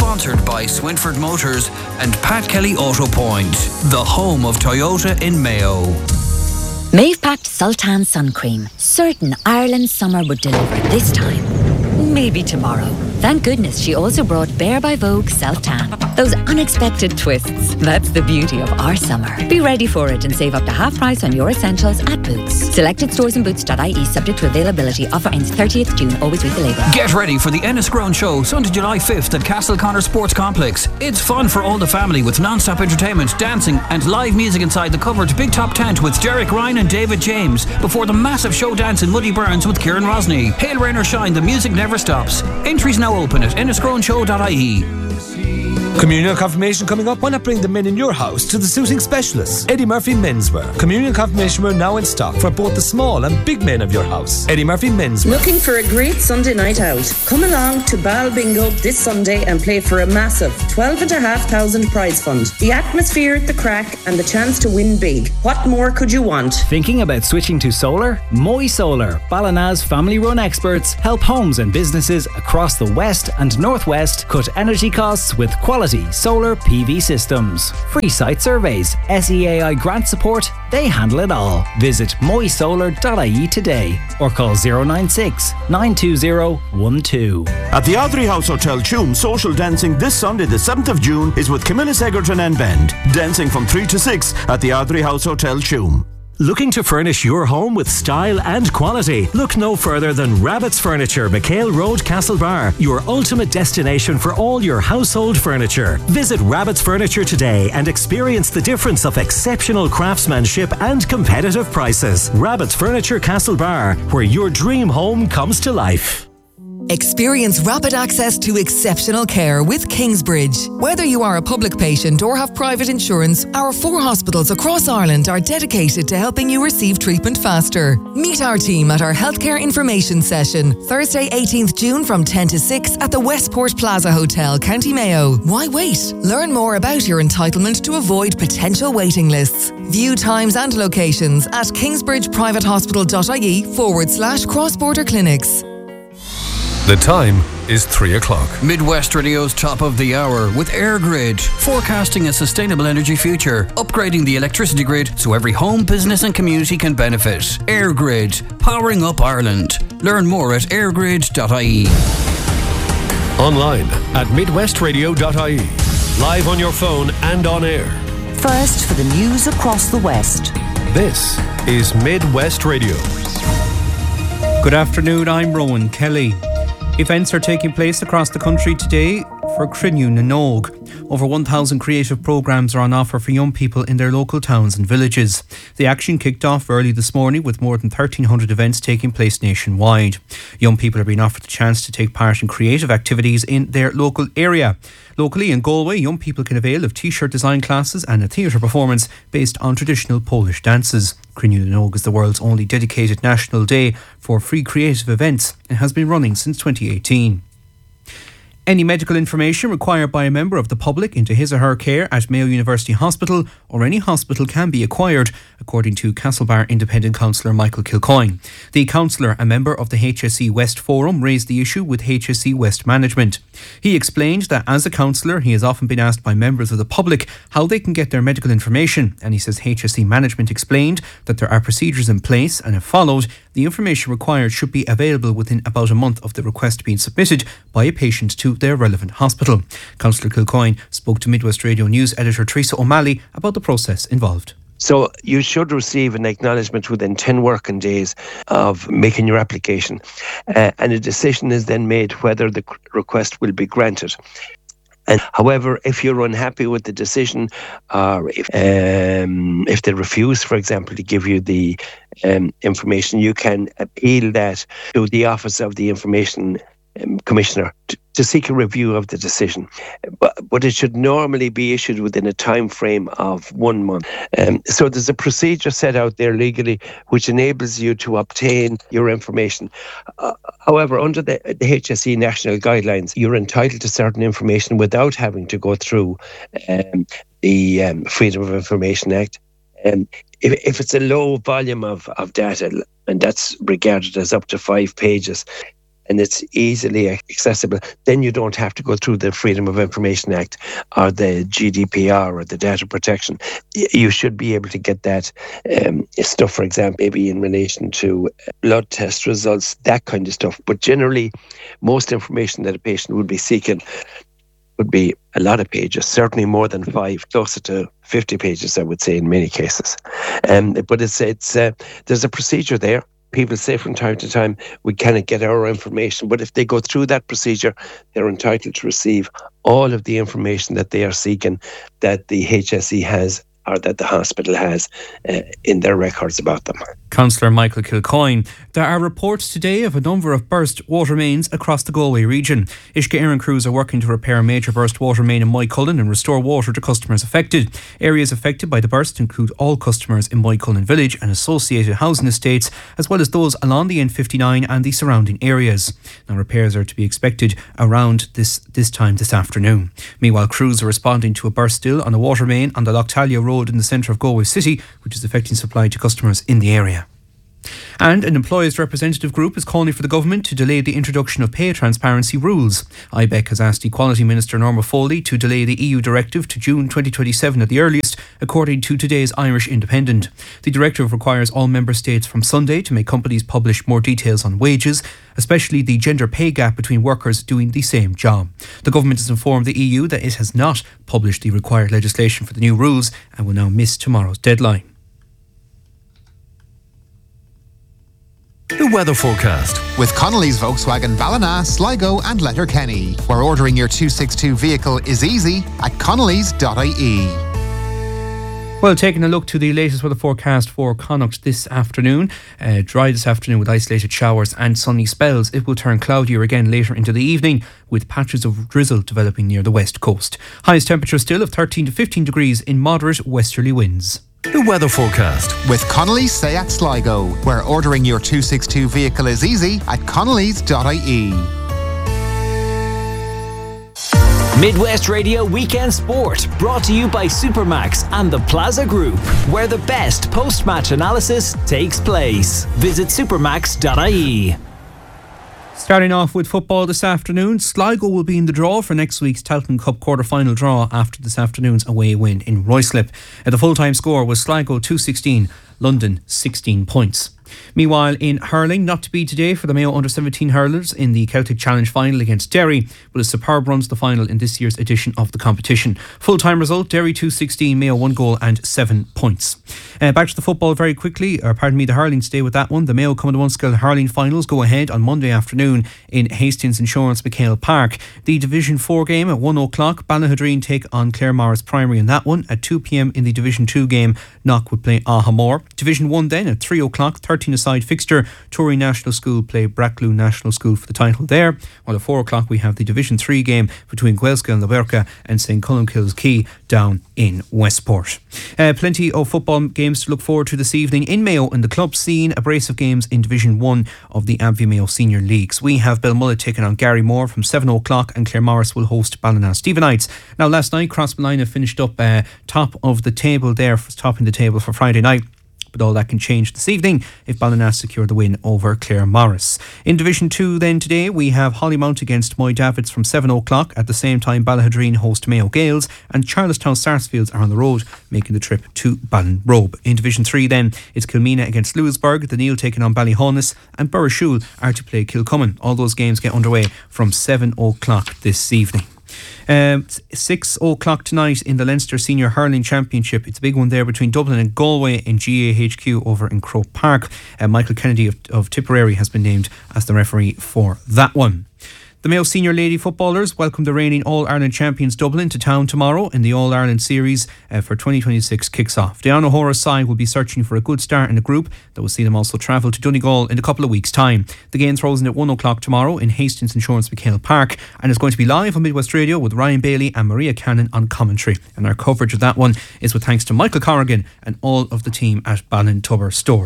Sponsored by Swinford Motors and Pat Kelly Auto Point, the home of Toyota in Mayo. Maeve packed Sultan sun cream. Certain Ireland's summer would deliver this time. Maybe tomorrow. Thank goodness she also brought Bare by Vogue Self-Tan. Those unexpected twists. That's the beauty of our summer. Be ready for it and save up to half price on your essentials at Boots. Selected stores and boots.ie subject to availability. Offer ends 30th June. Always read the label. Get ready for the Enniscrone Show, Sunday, July 5th at Castleconnor Sports Complex. It's fun for all the family with non-stop entertainment, dancing and live music inside the covered Big Top tent with Derek Ryan and David James before the massive show dance in Muddy Burns with Kieran Rosny. Hail, rain or shine, the music never stops. Entries now open at enniscroneshow.ie. Communion confirmation coming up. Why not bring the men in your house to the suiting specialists? Eddie Murphy Menswear. Communion confirmation wear now in stock for both the small and big men of your house. Eddie Murphy Menswear. Looking for a great Sunday night out? Come along to Bal Bingo this Sunday and play for a massive $12,500 prize fund. The atmosphere, the crack and the chance to win big. What more could you want? Thinking about switching to solar? Moy Solar, Ballina's family-run experts, help homes and businesses across the west and northwest cut energy costs with quality solar PV systems. Free site surveys, SEAI grant support, they handle it all. Visit moysolar.ie today or call 096 920 12. At the Audrey House Hotel Tuam, social dancing this Sunday the 7th of June is with Camilla Egerton and Band. Dancing from 3 to 6 at the Audrey House Hotel Tuam. Looking to furnish your home with style and quality? Look no further than Rabbit's Furniture, McHale Road, Castlebar, your ultimate destination for all your household furniture. Visit Rabbit's Furniture today and experience the difference of exceptional craftsmanship and competitive prices. Rabbit's Furniture, Castlebar, where your dream home comes to life. Experience rapid access to exceptional care with Kingsbridge. Whether you are a public patient or have private insurance, our 4 hospitals across Ireland are dedicated to helping you receive treatment faster. Meet our team at our healthcare information session, Thursday 18th June from 10 to 6 at the Westport Plaza Hotel, County Mayo. Why wait? Learn more about your entitlement to avoid potential waiting lists. View times and locations at kingsbridgeprivatehospital.ie/cross-border clinics. The time is 3 o'clock. Midwest Radio's top of the hour with EirGrid, forecasting a sustainable energy future, upgrading the electricity grid so every home, business and community can benefit. EirGrid, powering up Ireland. Learn more at eirgrid.ie. Online at midwestradio.ie. Live on your phone and on air. First for the news across the West. This is Midwest Radio. Good afternoon, I'm Rowan Kelly. Events are taking place across the country today for Crinnew na Nóg. Over 1,000 creative programmes are on offer for young people in their local towns and villages. The action kicked off early this morning with more than 1,300 events taking place nationwide. Young people are being offered the chance to take part in creative activities in their local area. Locally in Galway, young people can avail of t-shirt design classes and a theatre performance based on traditional Polish dances. Crinnew na Nóg is the world's only dedicated national day for free creative events and has been running since 2018. Any medical information required by a member of the public into his or her care at Mayo University Hospital or any hospital can be acquired, according to Castlebar Independent Councillor Michael Kilcoyne. The councillor, a member of the HSE West Forum, raised the issue with HSE West Management. He explained that as a councillor, he has often been asked by members of the public how they can get their medical information, and he says HSE Management explained that there are procedures in place and if followed, the information required should be available within about a month of the request being submitted by a patient to their relevant hospital. Councillor Kilcoyne spoke to Midwest Radio News editor Teresa O'Malley about the process involved. So you should receive an acknowledgement within 10 working days of making your application, and a decision is then made whether the request will be granted. And however, if you're unhappy with the decision, or if they refuse, for example, to give you the information, you can appeal that to the Office of the Information Commissioner to seek a review of the decision. But it should normally be issued within a time frame of 1 month. So there's a procedure set out there legally which enables you to obtain your information. However, under the HSE national guidelines, you're entitled to certain information without having to go through the Freedom of Information Act. If it's a low volume of data, and that's regarded as up to 5 pages, and it's easily accessible, then you don't have to go through the Freedom of Information Act or the GDPR or the data protection. You should be able to get that stuff, for example, maybe in relation to blood test results, that kind of stuff. But generally, most information that a patient would be seeking would be a lot of pages, certainly more than 5, closer to 50 pages, I would say, in many cases. But it's there's a procedure there. People say from time to time, we cannot get our information. But if they go through that procedure, they're entitled to receive all of the information that they are seeking, that the HSE has or that the hospital has in their records about them. Councillor Michael Kilcoyne. There are reports today of a number of burst water mains across the Galway region. Uisce Éireann crews are working to repair a major burst water main in Moycullen and restore water to customers affected. Areas affected by the burst include all customers in Moycullen village and associated housing estates, as well as those along the N59 and the surrounding areas. Now, repairs are to be expected around this time this afternoon. Meanwhile, crews are responding to a burst still on a water main on the Lochtalia Road in the centre of Galway City, which is affecting supply to customers in the area. And an employers' representative group is calling for the government to delay the introduction of pay transparency rules. IBEC has asked Equality Minister Norma Foley to delay the EU directive to June 2027 at the earliest, according to today's Irish Independent. The directive requires all member states from Sunday to make companies publish more details on wages, especially the gender pay gap between workers doing the same job. The government has informed the EU that it has not published the required legislation for the new rules and will now miss tomorrow's deadline. The weather forecast with Connolly's Volkswagen Ballina, Sligo and Letterkenny, where ordering your 262 vehicle is easy at connolly's.ie. Well, taking a look to the latest weather forecast for Connacht this afternoon. Dry this afternoon with isolated showers and sunny spells. It will turn cloudier again later into the evening, with patches of drizzle developing near the west coast. Highest temperature still of 13 to 15 degrees in moderate westerly winds. The weather forecast with Connolly's Seat Sligo, where ordering your 262 vehicle is easy at connolly's.ie. Midwest Radio Weekend Sport, brought to you by Supermax and the Plaza Group, where the best post-match analysis takes place. Visit supermax.ie. Starting off with football this afternoon, Sligo will be in the draw for next week's Tailteann Cup quarter-final draw after this afternoon's away win in Ruislip. The full-time score was Sligo 2-16, London 16 points. Meanwhile, in hurling, not to be today for the Mayo under-17 hurlers in the Celtic Challenge final against Derry, but a superb run to the final in this year's edition of the competition. Full-time result, Derry 2-16, Mayo 1 goal and 7 points. Back to the football very quickly, the hurling stay with that one. The Mayo Common Munskill hurling finals go ahead on Monday afternoon in Hastings Insurance McHale Park. The Division 4 game at 1 o'clock, Ballahadreen take on Claremorris Primary in that one. At 2 p.m. in the Division 2 game, Knock would play Ahamore. Division 1 then at 3 o'clock, 13-a-side fixture, Tory National School play Brackloo National School for the title there. While at 4 o'clock we have the Division 3 game between Guelska and Laberca and St. Columkille's Quay down in Westport. Plenty of football games to look forward to this evening in Mayo in the club scene. A brace of games in Division 1 of the Abbey Mayo Senior Leagues. We have Belmullet taking on Gary Moore from 7 o'clock and Claremorris will host Ballina Stephenites. Now last night Crossmolina finished up top of the table there, topping the table for Friday night. But all that can change this evening if Ballina secure the win over Claremorris. In Division 2 then today we have Hollymount against Moy Davids from 7 o'clock. At the same time Ballahadreen host Mayo Gales and Charlestown Sarsfields are on the road making the trip to Ballinrobe. In Division 3 then it's Kilmena against Lewisburg, the Neil taking on Ballyhonus and Burrishoole are to play Kilcummin. All those games get underway from 7 o'clock this evening. 6 o'clock tonight in the Leinster Senior Hurling Championship. It's a big one there between Dublin and Galway in GAHQ over in Croke Park. Michael Kennedy of Tipperary has been named as the referee for that one. The Mayo Senior Lady footballers welcome the reigning All-Ireland champions Dublin to town tomorrow in the All-Ireland Series for 2026 kicks off. Diana O'Hara's side will be searching for a good start in the group that will see them also travel to Donegal in a couple of weeks' time. The game throws in at 1 o'clock tomorrow in Hastings Insurance McHale Park and is going to be live on Midwest Radio with Ryan Bailey and Maria Cannon on commentary. And our coverage of that one is with thanks to Michael Corrigan and all of the team at Ballintubber Stores.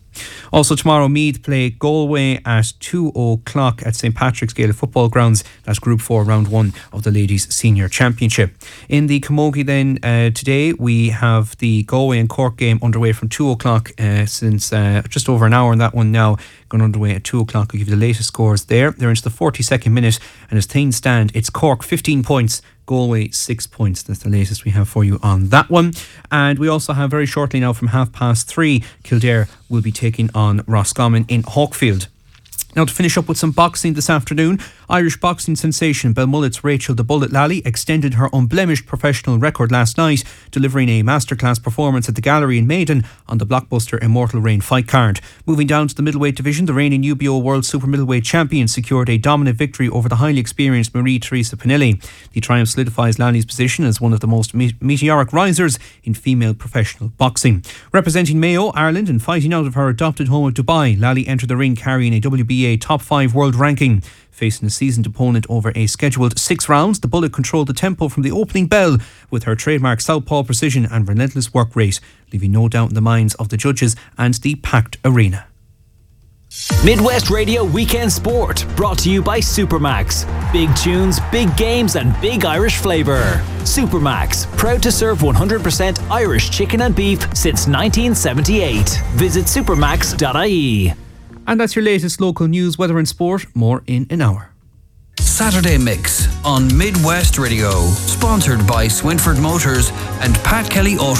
Also tomorrow, Meath play Galway at 2 o'clock at St Patrick's Gaelic Football Grounds. That's Group 4, Round 1 of the Ladies Senior Championship. In the Camogie then, today we have the Galway and Cork game underway from 2 o'clock since just over an hour, and that one now going underway at 2 o'clock. I'll give you the latest scores there. They're into the 42nd minute, and as things stand, it's Cork 15 points, Galway 6 points. That's the latest we have for you on that one. And we also have very shortly now from 3:30, Kildare will be taking on Roscommon in Hawkfield. Now to finish up with some boxing this afternoon, Irish boxing sensation Belmullet's Rachel the Bullet Lally extended her unblemished professional record last night, delivering a masterclass performance at the Gallery in Maiden on the blockbuster Immortal Reign fight card. Moving down to the middleweight division, the reigning UBO World Super Middleweight Champion secured a dominant victory over the highly experienced Marie-Theresa Pinelli. The triumph solidifies Lally's position as one of the most meteoric risers in female professional boxing. Representing Mayo, Ireland, and fighting out of her adopted home of Dubai, Lally entered the ring carrying a WBA top 5 world ranking. Facing a seasoned opponent over a scheduled 6 rounds, the Bullet controlled the tempo from the opening bell with her trademark southpaw precision and relentless work rate, leaving no doubt in the minds of the judges and the packed arena. Midwest Radio Weekend Sport, brought to you by Supermax. Big tunes, big games and big Irish flavour. Supermax, proud to serve 100% Irish chicken and beef since 1978. Visit supermax.ie. And that's your latest local news, weather and sport. More in an hour. Saturday Mix on Midwest Radio. Sponsored by Swinford Motors and Pat Kelly Auto.